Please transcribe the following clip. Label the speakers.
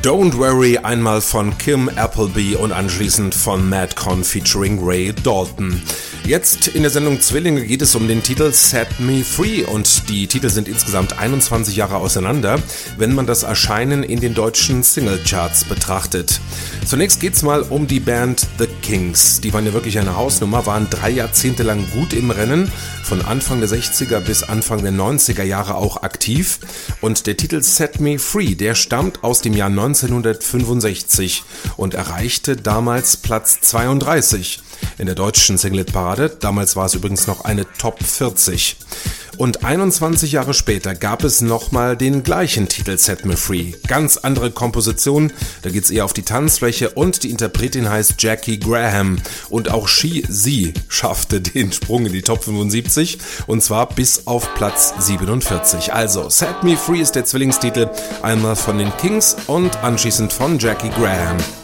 Speaker 1: Don't Worry einmal von Kim Appleby und anschließend von Madcon featuring Ray Dalton. Jetzt in der Sendung Zwillinge geht es um den Titel Set Me Free und die Titel sind insgesamt 21 Jahre auseinander, wenn man das Erscheinen in den deutschen Singlecharts betrachtet. Zunächst geht's mal um die Band The Kinks. Die waren ja wirklich eine Hausnummer, waren 3 Jahrzehnte lang gut im Rennen, von Anfang der 60er bis Anfang der 90er Jahre auch aktiv. Und der Titel Set Me Free, der stammt aus dem Jahr 1965 und erreichte damals Platz 32 in der deutschen Singleparade. Damals war es übrigens noch eine Top 40. Und 21 Jahre später gab es nochmal den gleichen Titel Set Me Free. Ganz andere Komposition, da geht's eher auf die Tanzfläche und die Interpretin heißt Jackie Graham. Und auch sie schaffte den Sprung in die Top 75 und zwar bis auf Platz 47. Also Set Me Free ist der Zwillingstitel, einmal von den Kinks und anschließend von Jackie Graham.